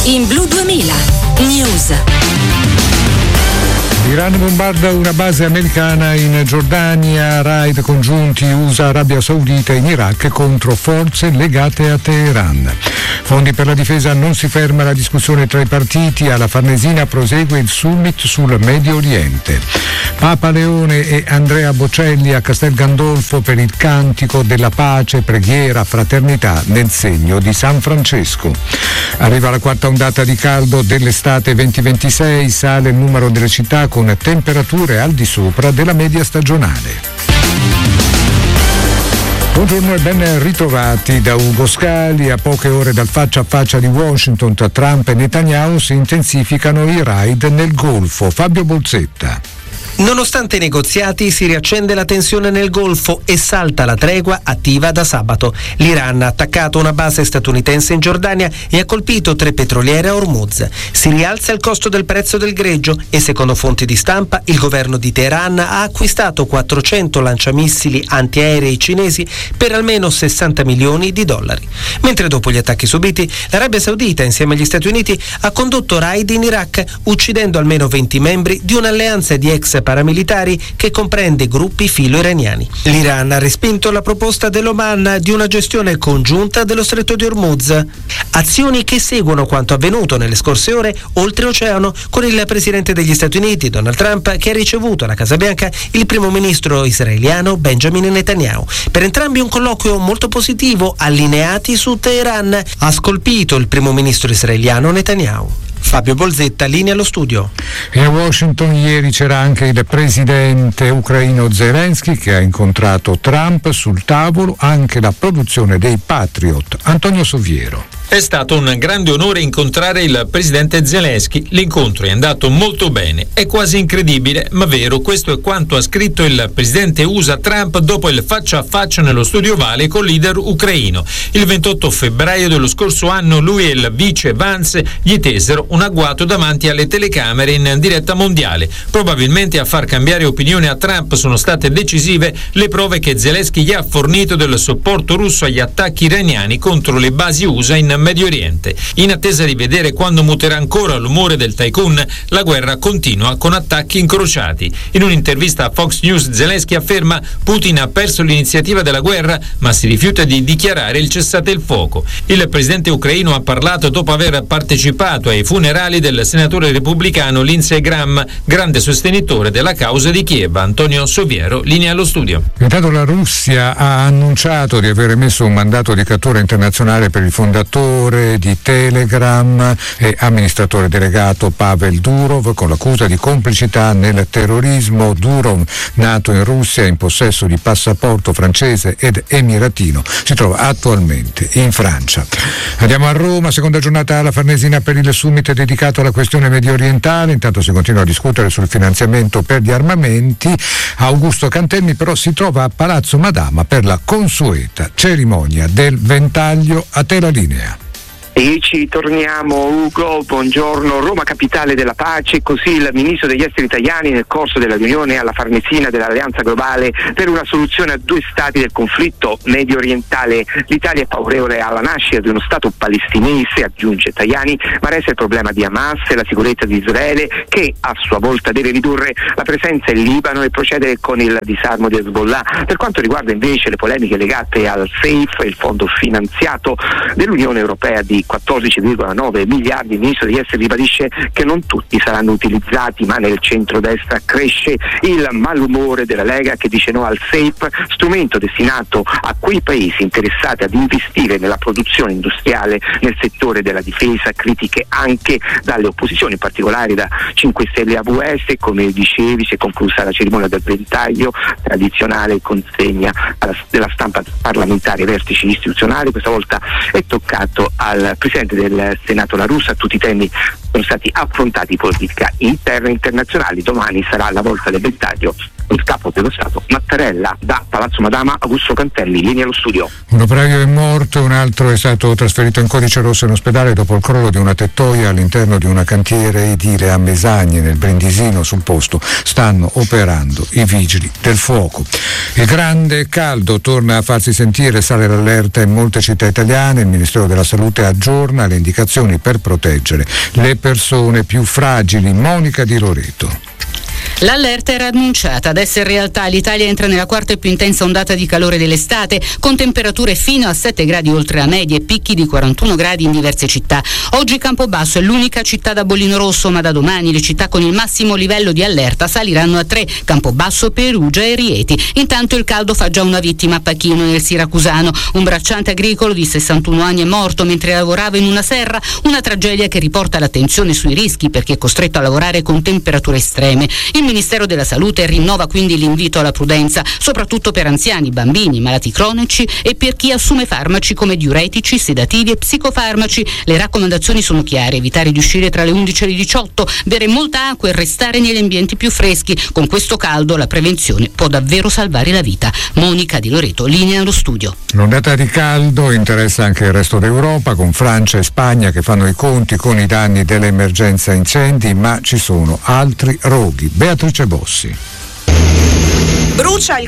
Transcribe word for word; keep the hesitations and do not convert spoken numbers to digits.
In Blu duemila News. L'Iran bombarda una base americana in Giordania, raid congiunti U S A-Arabia Saudita in Iraq contro forze legate a Teheran. Fondi per la difesa, non si ferma la discussione tra i partiti, alla Farnesina prosegue il summit sul Medio Oriente. Papa Leone e Andrea Bocelli a Castel Gandolfo per il cantico della pace, preghiera, fraternità nel segno di San Francesco. Arriva la quarta ondata di caldo dell'estate venti ventisei, sale il numero delle città con temperature al di sopra della media stagionale. Buongiorno e ben ritrovati da Ugo Scali. A poche ore dal faccia a faccia di Washington tra Trump e Netanyahu si intensificano i raid nel Golfo. Fabio Bolzetta. Nonostante i negoziati, si riaccende la tensione nel Golfo e salta la tregua attiva da sabato. L'Iran ha attaccato una base statunitense in Giordania e ha colpito tre petroliere a Hormuz. Si rialza il costo del prezzo del greggio e, secondo fonti di stampa, il governo di Teheran ha acquistato quattrocento lanciamissili antiaerei cinesi per almeno sessanta milioni di dollari. Mentre dopo gli attacchi subiti, l'Arabia Saudita, insieme agli Stati Uniti, ha condotto raid in Iraq, uccidendo almeno venti membri di un'alleanza di ex paramilitari che comprende gruppi filo-iraniani. L'Iran ha respinto la proposta dell'Oman di una gestione congiunta dello stretto di Hormuz. Azioni che seguono quanto avvenuto nelle scorse ore oltreoceano con il presidente degli Stati Uniti, Donald Trump, che ha ricevuto alla Casa Bianca il primo ministro israeliano Benjamin Netanyahu. Per entrambi un colloquio molto positivo, allineati su Teheran. Ha scolpito il primo ministro israeliano Netanyahu. Fabio Bolzetta, linea allo studio. E a Washington ieri c'era anche il presidente ucraino Zelensky che ha incontrato Trump, sul tavolo anche la produzione dei Patriot. Antonio Soviero. È stato un grande onore incontrare il presidente Zelensky. L'incontro è andato molto bene. È quasi incredibile, ma vero. Questo è quanto ha scritto il presidente U S A Trump dopo il faccia a faccia nello studio ovale col leader ucraino. Il ventotto febbraio dello scorso anno lui e il vice Vance gli tesero un agguato davanti alle telecamere in diretta mondiale. Probabilmente a far cambiare opinione a Trump sono state decisive le prove che Zelensky gli ha fornito del supporto russo agli attacchi iraniani contro le basi U S A in Medio Oriente. In attesa di vedere quando muterà ancora l'umore del tycoon, la guerra continua con attacchi incrociati. In un'intervista a Fox News Zelensky afferma: Putin ha perso l'iniziativa della guerra, ma si rifiuta di dichiarare il cessate il fuoco. Il presidente ucraino ha parlato dopo aver partecipato ai funerali del senatore repubblicano Lindsey Graham, grande sostenitore della causa di Kiev. Antonio Soviero, linea allo studio. Intanto la Russia ha annunciato di aver emesso un mandato di cattura internazionale per il fondatore di Telegram e amministratore delegato Pavel Durov con l'accusa di complicità nel terrorismo. Durov, nato in Russia, in possesso di passaporto francese ed emiratino, si trova attualmente in Francia. Andiamo a Roma, seconda giornata alla Farnesina per il summit dedicato alla questione medio orientale. Intanto si continua a discutere sul finanziamento per gli armamenti. Augusto Cantemmi però si trova a Palazzo Madama per la consueta cerimonia del ventaglio. A te la linea. E ci torniamo, Ugo, buongiorno. Roma capitale della pace, così il ministro degli esteri italiani nel corso della riunione alla Farnesina dell'Alleanza Globale per una soluzione a due stati del conflitto medio orientale. L'Italia è favorevole alla nascita di uno stato palestinese, aggiunge Tajani, ma resta il problema di Hamas e la sicurezza di Israele, che a sua volta deve ridurre la presenza in Libano e procedere con il disarmo di Hezbollah. Per quanto riguarda invece le polemiche legate al SAFE, il fondo finanziato dell'Unione Europea di quattordici virgola nove miliardi, il ministro degli esteri ribadisce che non tutti saranno utilizzati, ma nel centrodestra cresce il malumore della Lega, che dice no al SAFE, strumento destinato a quei paesi interessati ad investire nella produzione industriale nel settore della difesa. Critiche anche dalle opposizioni, in particolare da cinque Stelle e A V S. Come dicevi, si è conclusa la cerimonia del ventaglio, tradizionale consegna della stampa parlamentare ai vertici istituzionali. Questa volta è toccato al Presidente del Senato La Russa. Tutti i temi sono stati affrontati politica interna e internazionali. Domani sarà la volta del ventaglio con il capo dello Stato Mattarella. Da Palazzo Madama, Augusto Cantelli, linea allo studio. Un operaio è morto, un altro è stato trasferito in codice rosso in ospedale dopo il crollo di una tettoia all'interno di una cantiere edile a Mesagne, nel Brindisino. Sul posto stanno operando i vigili del fuoco. Il grande caldo torna a farsi sentire, sale l'allerta in molte città italiane. Il Ministero della Salute aggiorna le indicazioni per proteggere le persone più fragili. Monica Di Loreto. L'allerta era annunciata, adesso in realtà l'Italia entra nella quarta e più intensa ondata di calore dell'estate, con temperature fino a sette gradi oltre la media e picchi di quarantuno gradi in diverse città. Oggi Campobasso è l'unica città da bollino rosso, ma da domani le città con il massimo livello di allerta saliranno a tre: Campobasso, Perugia e Rieti. Intanto il caldo fa già una vittima a Pachino, nel Siracusano. Un bracciante agricolo di sessantuno anni è morto mentre lavorava in una serra, una tragedia che riporta l'attenzione sui rischi per chi è costretto a lavorare con temperature estreme. Il Ministero della Salute rinnova quindi l'invito alla prudenza, soprattutto per anziani, bambini, malati cronici e per chi assume farmaci come diuretici, sedativi e psicofarmaci. Le raccomandazioni sono chiare: evitare di uscire tra le undici e le diciotto, bere molta acqua e restare negli ambienti più freschi. Con questo caldo la prevenzione può davvero salvare la vita. Monica Di Loreto, linea allo studio. L'ondata di caldo interessa anche il resto d'Europa, con Francia e Spagna che fanno i conti con i danni dell'emergenza incendi, ma ci sono altri roghi. Beatrice Bossi. Brucia il